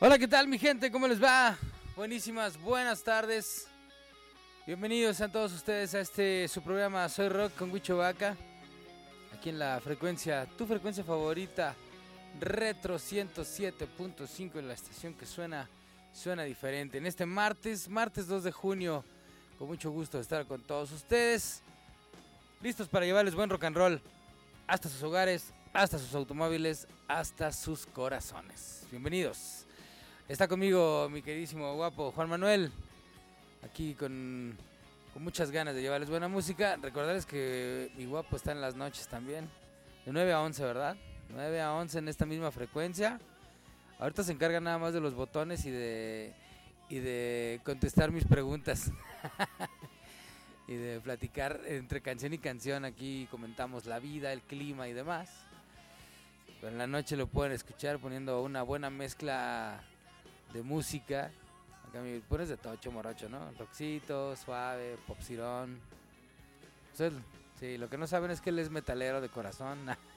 Hola, ¿qué tal mi gente? ¿Cómo les va? Buenísimas, buenas tardes. Bienvenidos a todos ustedes a su programa Soy Rock con Huicho Vaca. Aquí en la frecuencia, tu frecuencia favorita, Retro 107.5, en la estación que suena diferente. En este martes 2 de junio, con mucho gusto de estar con todos ustedes. Listos para llevarles buen rock and roll hasta sus hogares, hasta sus automóviles, hasta sus corazones. Bienvenidos. Está conmigo mi queridísimo guapo Juan Manuel, aquí con muchas ganas de llevarles buena música. Recordarles que mi guapo está en las noches también, de 9 a 11, ¿verdad? 9 a 11 en esta misma frecuencia. Ahorita se encarga nada más de los botones y de contestar mis preguntas. Y de platicar entre canción y canción. Aquí comentamos la vida, el clima y demás. Pero en la noche lo pueden escuchar poniendo una buena mezcla de música. Acá me pones de tocho morocho, ¿no? Rockcito, suave, popsirón. Pues sí, lo que no saben es que él es metalero de corazón.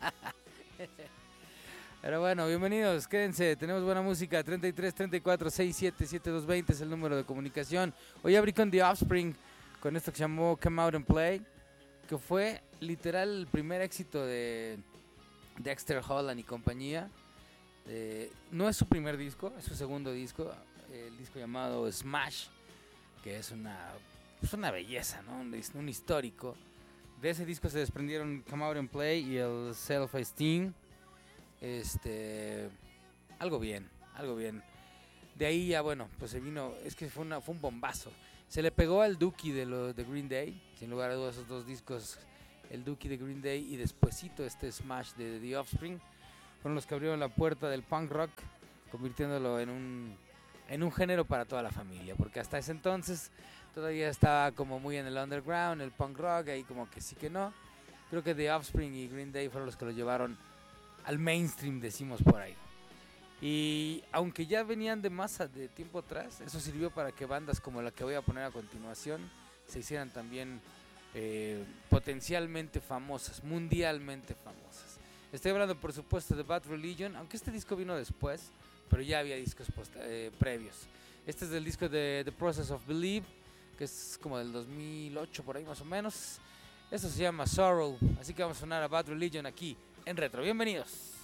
Pero bueno, bienvenidos, quédense, tenemos buena música. 33 34 67 7220 es el número de comunicación. Hoy abrí con The Offspring, con esto que se llamó Come Out and Play, que fue literal el primer éxito de Dexter Holland y compañía. No es su primer disco, es su segundo disco, el disco llamado Smash, que es una belleza, ¿no? Un histórico. De ese disco se desprendieron Come Out and Play y el Self Esteem. Algo bien. De ahí ya, bueno, pues se vino, es que fue un bombazo. Se le pegó al Dookie de Green Day, sin lugar a dudas, esos dos discos, el Dookie de Green Day y despuesito Smash de The Offspring, fueron los que abrieron la puerta del punk rock, convirtiéndolo en un género para toda la familia, porque hasta ese entonces todavía estaba como muy en el underground, el punk rock, ahí como que sí que no. Creo que The Offspring y Green Day fueron los que lo llevaron al mainstream, decimos por ahí. Y aunque ya venían de tiempo atrás, eso sirvió para que bandas como la que voy a poner a continuación se hicieran también potencialmente famosas, mundialmente famosas. Estoy hablando, por supuesto, de Bad Religion, aunque este disco vino después, pero ya había discos previos. Este es del disco de The Process of Belief, que es como del 2008, por ahí más o menos. Esto se llama Sorrow, así que vamos a sonar a Bad Religion aquí en Retro. Bienvenidos.